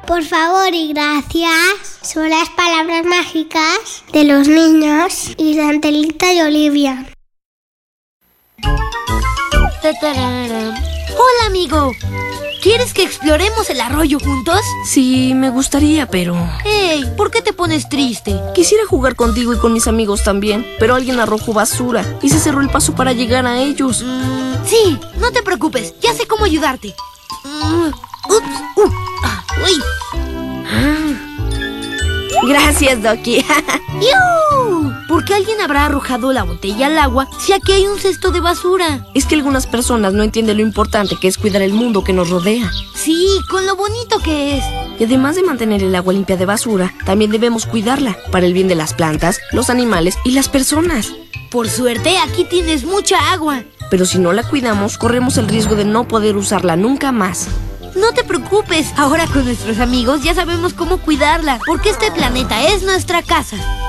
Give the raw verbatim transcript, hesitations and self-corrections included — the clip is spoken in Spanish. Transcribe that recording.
Por favor y gracias son las palabras mágicas de los niños y de Angelita y Olivia. Hola, amigo. ¿Quieres que exploremos el arroyo juntos? Sí, me gustaría, pero... Hey, ¿por qué te pones triste? Quisiera jugar contigo y con mis amigos también, pero alguien arrojó basura y se cerró el paso para llegar a ellos. Mm, sí, no te preocupes, ya sé cómo ayudarte. Mm, ups, uh, ah, uy. Gracias, Doki. ¡Yu! ¿Por qué alguien habrá arrojado la botella al agua si aquí hay un cesto de basura? Es que algunas personas no entienden lo importante que es cuidar el mundo que nos rodea. Sí, con lo bonito que es. Y además de mantener el agua limpia de basura, también debemos cuidarla para el bien de las plantas, los animales y las personas. Por suerte, aquí tienes mucha agua. Pero si no la cuidamos, corremos el riesgo de no poder usarla nunca más. No te preocupes, ahora con nuestros amigos ya sabemos cómo cuidarla, porque este planeta es nuestra casa.